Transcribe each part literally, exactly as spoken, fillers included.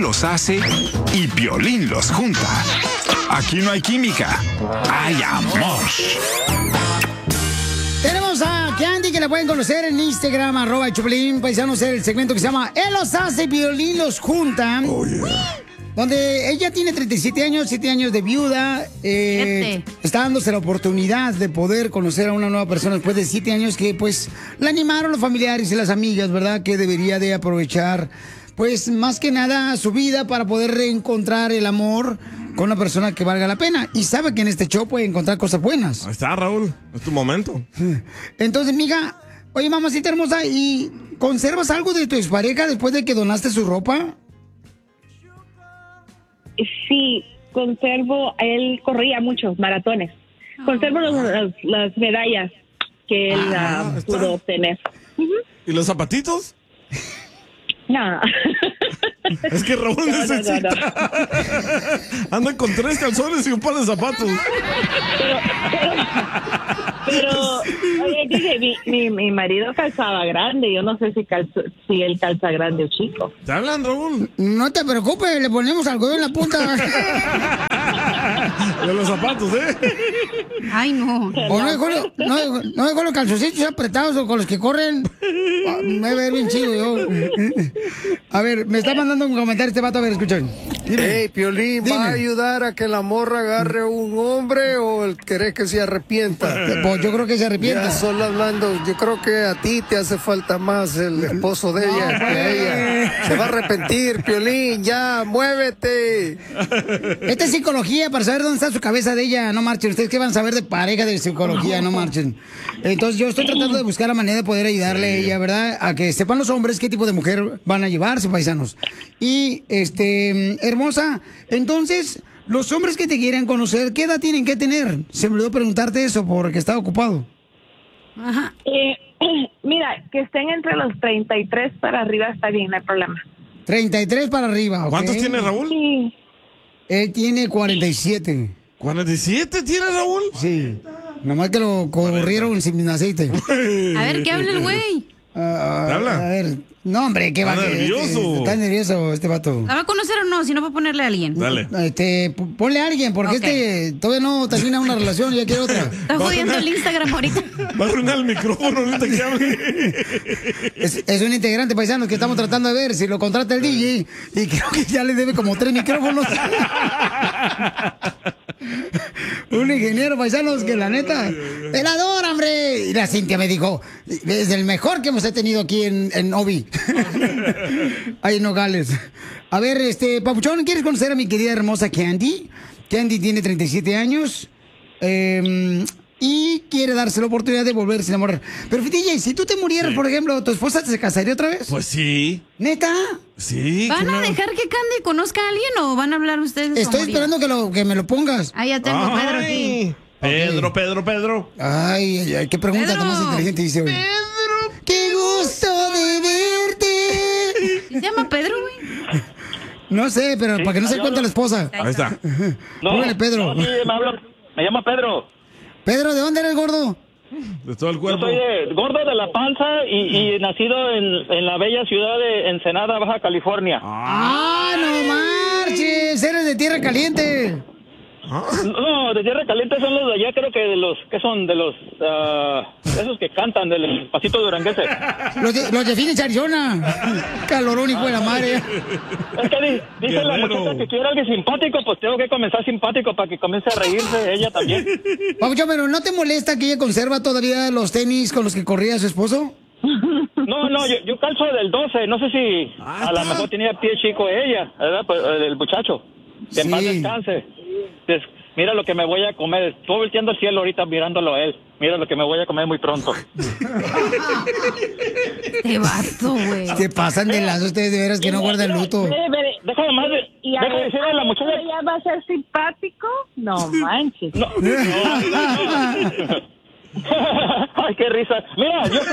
los hace y Piolín los junta. Aquí no hay química, hay amor. Tenemos a Candy, que la pueden conocer en Instagram, arroba el Choplin, paisanos, el segmento que se llama Él los hace, Piolín los junta. Oh, yeah. Donde ella tiene treinta y siete años, siete años de viuda. Eh, está dándose la oportunidad de poder conocer a una nueva persona después de siete años que, pues, la animaron los familiares y las amigas, ¿verdad? Que debería de aprovechar, pues, más que nada su vida para poder reencontrar el amor con una persona que valga la pena. Y sabe que en este show puede encontrar cosas buenas. Ahí está, Raúl. Es tu momento. Entonces, mija, oye, mamacita hermosa, ¿y conservas algo de tu expareja después de que donaste su ropa? Sí, conservo, él corría muchos maratones. Conservo los, las, las medallas que él ah, uh, pudo obtener. Uh-huh. ¿Y los zapatitos? No. Es que Raúl no, necesita. No, no, no. Anda con tres calzones y un par de zapatos. Pero, pero, pero oye, dije, mi, mi, mi marido calzaba grande. Yo no sé si, calzo, si él calza grande o chico. ¿Te hablan, Raúl? No te preocupes, le ponemos algodón en la punta. De los zapatos, ¿eh? Ay, no. O no dejó, no, no dejó los calzoncitos apretados o con los que corren. Me ve bien chido yo. A ver, me está mandando un comentario este vato, a ver, escuchen. Hey, Piolín, ¿va a ayudar a que la morra agarre a un hombre o el querés que se arrepienta? Pues yo creo que se arrepienta. Ya solo hablando, yo creo que a ti te hace falta más el esposo de ella que a ella. Se va a arrepentir, Piolín, ya, muévete. Esta es psicología para saber dónde está su cabeza de ella, no marchen. Ustedes qué van a saber de pareja de psicología, no marchen. Entonces yo estoy tratando de buscar la manera de poder ayudarle a ella, ¿verdad? A que sepan los hombres qué tipo de mujer van a llevarse, paisanos. Y, este, hermosa, entonces, los hombres que te quieran conocer, ¿qué edad tienen que tener? Se me olvidó preguntarte eso porque estaba ocupado. Ajá. Eh, mira, que estén entre los treinta y tres para arriba está bien, no hay problema. treinta y tres para arriba, ¿ok? ¿Cuántos tiene Raúl? Sí. Él tiene cuarenta y siete. ¿cuarenta y siete tiene Raúl? Sí. Nomás que lo corrieron sin aceite. A ver, ¿qué habla el güey? Uh, ¿Te habla? A ver, no, hombre, ¿qué va? Está nervioso. Este, está nervioso este vato. ¿La va a conocer o no? Si no, va a ponerle a alguien. Dale. Este, ponle a alguien, porque okay. este todavía no termina una relación, ya quiere otra. Está jodiendo el Instagram ahorita. Va a arruinar el micrófono ahorita que hable. Es, es un integrante paisano que estamos tratando de ver si lo contrata el D J. Y creo que ya le debe como tres micrófonos. Un ingeniero paisanos que la neta él adora, hombre. Y la Cintia me dijo, es el mejor que hemos tenido aquí en, en Obi. Ahí en Nogales. A ver, este, Papuchón, ¿quieres conocer a mi querida hermosa Candy? Candy tiene treinta y siete años. Eh, y quiere darse la oportunidad de volverse a enamorar. Pero, D J, si tú te murieras, sí. por ejemplo, ¿tu esposa se casaría otra vez? Pues sí. ¿Neta? Sí. ¿Van claro. a dejar que Candy conozca a alguien o van a hablar ustedes? Estoy esperando que, lo, que me lo pongas. Ah, ya tengo a Pedro aquí. Pedro, okay. Pedro, Pedro. Ay, ay, ay, qué pregunta tan más inteligente dice hoy. Pedro. ¡Qué gusto de verte! ¿Se llama Pedro, güey? No sé, pero sí, para que no se cuente la esposa. Ahí está. No, Póngale Pedro. No, sí, me, hablo, me llama Pedro. Pedro, ¿de dónde eres, gordo? De todo el cuerpo. Yo soy de, gordo de la panza y, y nacido en, en la bella ciudad de Ensenada, Baja California. ¡Ah, no marches! Eres de tierra caliente. ¿Ah? No, de tierra caliente son los de allá, creo que de los, ¿qué son? De los, uh, esos que cantan, del pasito duranguense. Los de, los de Phoenix, Arizona. Calorón, hijo de la madre. Es que di, dice la muchacha que quiere alguien simpático, pues tengo que comenzar simpático para que comience a reírse ella también. Papucho, pero ¿no te molesta que ella conserva todavía los tenis con los que corría su esposo? No, no, yo, yo calzo del doce, no sé si ah, a lo mejor tenía pie chico ella, ¿verdad? Pues, el muchacho. Que en sí. paz descanse. Pues, mira lo que me voy a comer. Estoy volteando al cielo ahorita mirándolo a él. Mira lo que me voy a comer muy pronto. Qué vato, güey. ¿Qué pasan de lazo ustedes de veras que no guardan luto? Déjame más de, ¿Y a decirle a la muchacha? ¿Ya va a ser simpático? No manches. No, no, no, no. Ay, qué risa. Mira, yo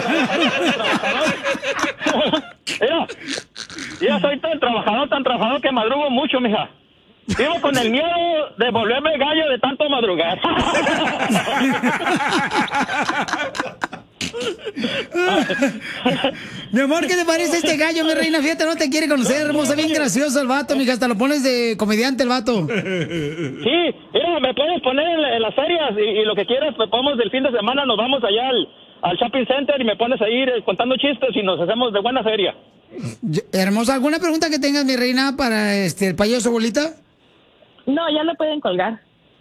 Mira, yo soy tan trabajador, tan trabajador que madrugo mucho, mija. Vivo con el miedo de volverme gallo de tanto madrugar. Mi amor, ¿qué te parece este gallo, mi reina? Fíjate, no te quiere conocer, hermosa, bien gracioso el vato, mija, hasta lo pones de comediante el vato. Sí, mira, me puedes poner en, en las ferias y, y lo que quieras, pues vamos del fin de semana, nos vamos allá al, al shopping center y me pones ahí eh, contando chistes y nos hacemos de buena feria. Hermosa, ¿alguna pregunta que tengas, mi reina, para este el payaso bolita? No, ya lo pueden colgar.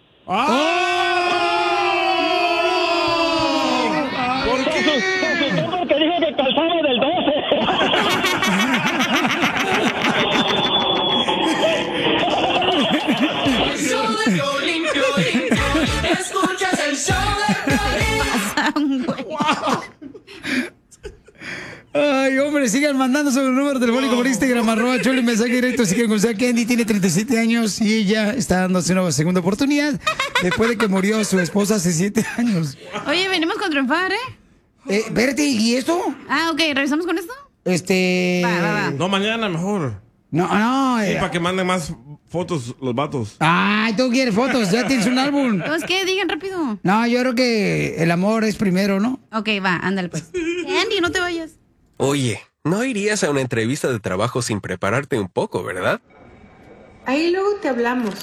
¿Por qué? Porque dijo que calzaba del doce. El show de Piolín, Piolín, Piolín. Escuchas el show de Piolín. Ay, hombre, sigan mandando su número telefónico por Instagram, arroba Choli, mensaje directo. Si quieren conocer a Candy, tiene treinta y siete años y ella está dándose una segunda oportunidad después de que murió su esposa hace siete años. Oye, venimos con triunfar, ¿eh? Eh, espérate, ¿y esto? Ah, ok, ¿regresamos con esto? Este... Va, va, va. No, mañana mejor. No, no. Sí, Eh... para que manden más fotos los vatos. Ay, tú quieres fotos, ya tienes un álbum. Entonces, ¿qué? Digan rápido. No, yo creo que el amor es primero, ¿no? Ok, va, ándale pues. Andy, no te vayas. Oye, no irías a una entrevista de trabajo sin prepararte un poco, ¿verdad? Ahí luego te hablamos.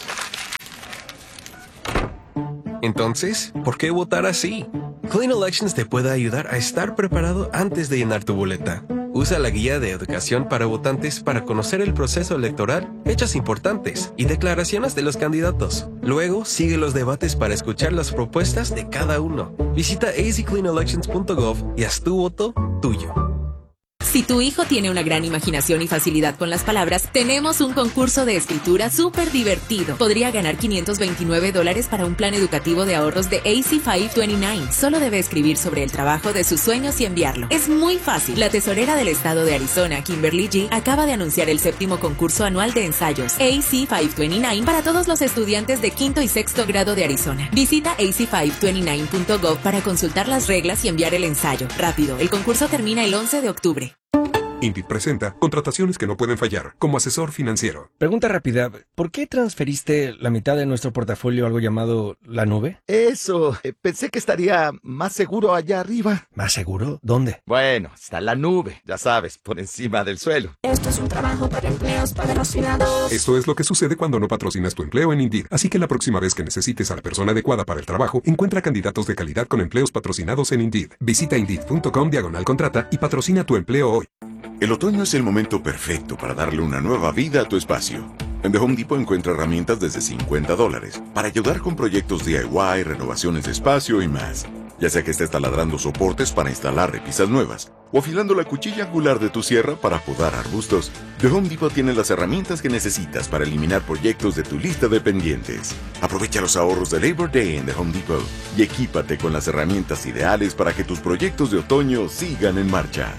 Entonces, ¿por qué votar así? Clean Elections te puede ayudar a estar preparado antes de llenar tu boleta. Usa la guía de educación para votantes para conocer el proceso electoral, fechas importantes y declaraciones de los candidatos. Luego, sigue los debates para escuchar las propuestas de cada uno. Visita a z clean elections punto gov y haz tu voto tuyo. Si tu hijo tiene una gran imaginación y facilidad con las palabras, tenemos un concurso de escritura súper divertido. Podría ganar quinientos veintinueve dólares para un plan educativo de ahorros de A C quinientos veintinueve. Solo debe escribir sobre el trabajo de sus sueños y enviarlo. Es muy fácil. La tesorera del estado de Arizona, Kimberly G., acaba de anunciar el séptimo concurso anual de ensayos A C quinientos veintinueve para todos los estudiantes de quinto y sexto grado de Arizona. Visita A C quinientos veintinueve punto gov para consultar las reglas y enviar el ensayo. Rápido, el concurso termina el once de octubre. Indeed presenta contrataciones que no pueden fallar como asesor financiero. Pregunta rápida, ¿por qué transferiste la mitad de nuestro portafolio a algo llamado la nube? Eso, eh, pensé que estaría más seguro allá arriba. ¿Más seguro? ¿Dónde? Bueno, está la nube, ya sabes, por encima del suelo. Esto es un trabajo para empleos patrocinados. Esto es lo que sucede cuando no patrocinas tu empleo en Indeed. Así que la próxima vez que necesites a la persona adecuada para el trabajo, encuentra candidatos de calidad con empleos patrocinados en Indeed. Visita indeed punto com diagonal contrata y patrocina tu empleo hoy. El otoño es el momento perfecto para darle una nueva vida a tu espacio. En The Home Depot encuentra herramientas desde cincuenta dólares para ayudar con proyectos D I Y, renovaciones de espacio y más. Ya sea que estés taladrando soportes para instalar repisas nuevas o afilando la cuchilla angular de tu sierra para podar arbustos, The Home Depot tiene las herramientas que necesitas para eliminar proyectos de tu lista de pendientes. Aprovecha los ahorros de Labor Day en The Home Depot y equípate con las herramientas ideales para que tus proyectos de otoño sigan en marcha.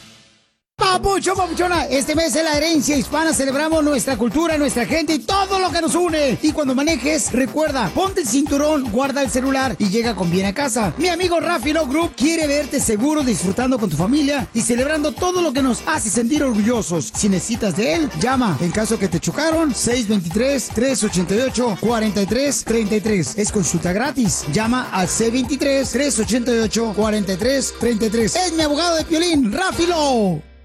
Papucho, papuchona, este mes en la herencia hispana celebramos nuestra cultura, nuestra gente y todo lo que nos une. Y cuando manejes, recuerda, ponte el cinturón, guarda el celular y llega con bien a casa. Mi amigo Rafi Love Group quiere verte seguro, disfrutando con tu familia y celebrando todo lo que nos hace sentir orgullosos. Si necesitas de él, llama. En caso que te chocaron, seis dos tres, tres ocho ocho, cuatro tres tres tres. Es consulta gratis. Llama al seis dos tres, tres ocho ocho, cuatro tres tres tres. Es mi abogado de Piolín, Rafi Love.